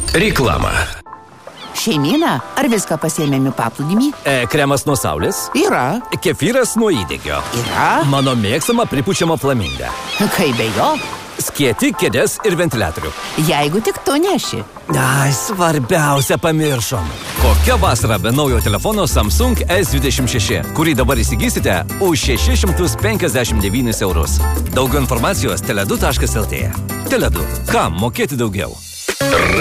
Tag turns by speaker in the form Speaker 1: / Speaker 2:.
Speaker 1: Reklama.
Speaker 2: Šeimyna, ar viską pasiėmėme paplūdimį?
Speaker 1: Kremas nuo saulės?
Speaker 2: Yra.
Speaker 1: Kefyras nuo įdegio?
Speaker 2: Yra.
Speaker 1: Mano mėgstama pripučiama flamingą.
Speaker 2: Kaip be jo?
Speaker 1: Skieti, kėdės ir ventiliatorių.
Speaker 2: Jeigu tik tu neši.
Speaker 1: Ai, svarbiausia pamiršom. Kokia vasara be naujo telefono Samsung S26, kurį dabar įsigysite už 659 eurus. Daugiau informacijos tele2.lt. Tele2. Kam mokėti daugiau?